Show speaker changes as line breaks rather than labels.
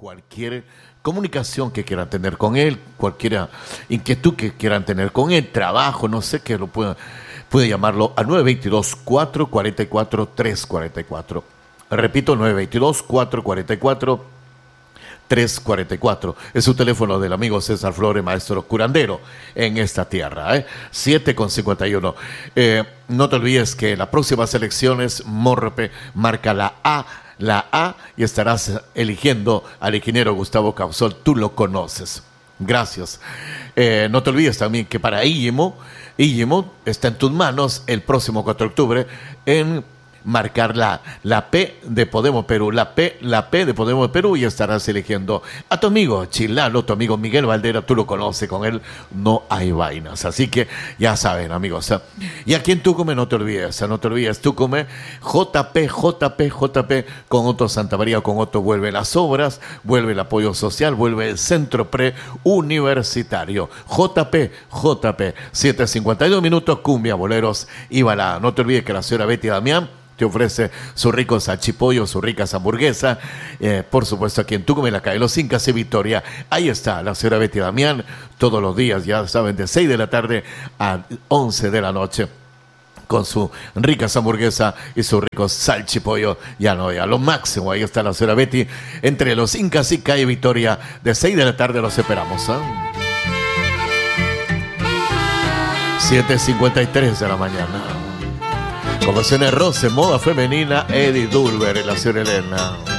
cualquier comunicación que quieran tener con él, cualquier inquietud que quieran tener con él, trabajo, no sé qué, puede llamarlo al 922-444-344. Repito, 922-444-344. Es su teléfono del amigo César Flores, maestro curandero en esta tierra. 7:51. No te olvides que en las próximas elecciones Morpe marca la A, y estarás eligiendo al ingeniero Gustavo Causol. Tú lo conoces. Gracias. No te olvides también que para Illimo está en tus manos el próximo 4 de octubre en marcar la P de Podemos Perú, la P de Podemos Perú, y estarás eligiendo a tu amigo Chilano, tu amigo Miguel Valdera. Tú lo conoces, con él no hay vainas, así que ya saben, amigos. Y aquí en Tucumán no te olvides, Tucumán, JP, con Otto Santamaría, con Otto vuelve las obras, vuelve el apoyo social, vuelve el centro preuniversitario, JP, 7:52 minutos, cumbia, boleros y balada. No te olvides que la señora Betty Damián te ofrece su rico salchipollo, su rica hamburguesa, por supuesto aquí en Tucumán, en la calle Los Incas y Victoria. Ahí está la señora Betty Damián, todos los días, ya saben, de 6 de la tarde a 11 de la noche, con su rica hamburguesa y su rico salchipollo. Ya lo máximo. Ahí está la señora Betty, entre Los Incas y calle Victoria, de 6 de la tarde. Los esperamos. 7:53 de la mañana. Como se roce, moda femenina, Eddie Dulver y la señora Elena.